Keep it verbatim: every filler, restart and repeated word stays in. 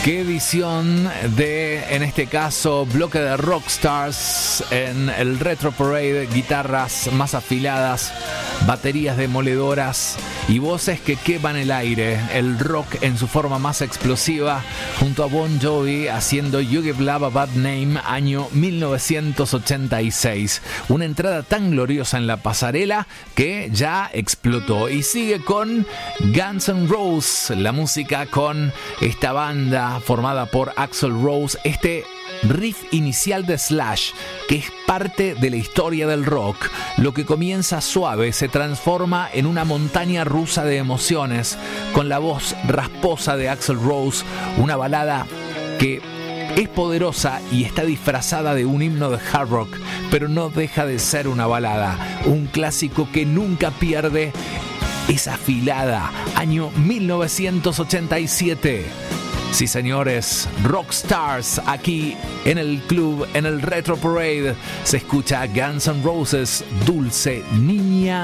Qué edición de, en este caso, bloque de Rockstars en el Retro Parade, guitarras más afiladas, baterías demoledoras y voces que queman el aire, el rock en su forma más explosiva, junto a Bon Jovi haciendo You Give Love a Bad Name, año mil novecientos ochenta y seis. Una entrada tan gloriosa en la pasarela que ya explotó. Y sigue con Guns N' Roses, la música con esta banda formada por Axl Rose, este riff inicial de Slash, que es parte de la historia del rock. Lo que comienza suave se transforma en una montaña rusa de emociones, con la voz rasposa de Axl Rose, una balada que es poderosa y está disfrazada de un himno de hard rock, pero no deja de ser una balada, un clásico que nunca pierde esa afilada. Año mil novecientos ochenta y siete. Sí, señores, Rockstars aquí en el club, en el Retro Parade. Se escucha Guns N' Roses, Dulce Niña